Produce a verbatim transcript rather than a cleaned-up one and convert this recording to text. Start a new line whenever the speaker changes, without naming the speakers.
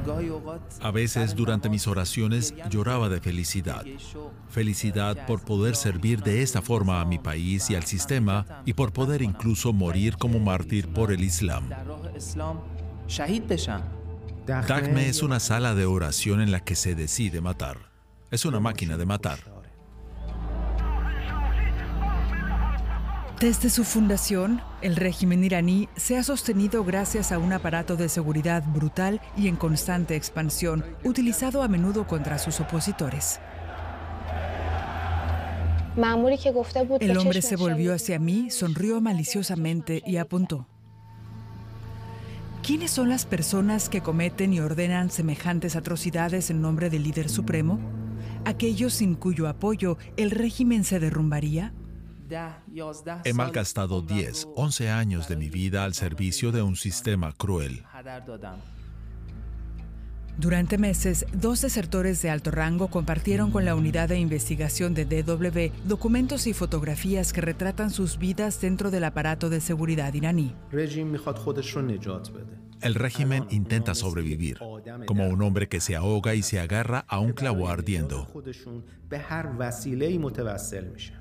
A veces durante mis oraciones lloraba de felicidad. Felicidad por poder servir de esta forma a mi país y al sistema y por poder incluso morir como mártir por el Islam. Dakhme es una sala de oración en la que se decide matar. Es una máquina de matar.
Desde su fundación, el régimen iraní se ha sostenido gracias a un aparato de seguridad brutal y en constante expansión, utilizado a menudo contra sus opositores. El hombre se volvió hacia mí, sonrió maliciosamente y apuntó. ¿Quiénes son las personas que cometen y ordenan semejantes atrocidades en nombre del líder supremo? ¿Aquellos sin cuyo apoyo el régimen se derrumbaría?
He malgastado diez, once años de mi vida al servicio de un sistema cruel.
Durante meses, dos desertores de alto rango compartieron con la unidad de investigación de D W documentos y fotografías que retratan sus vidas dentro del aparato de seguridad iraní.
El régimen intenta sobrevivir, como un hombre que se ahoga y se agarra a un clavo ardiendo.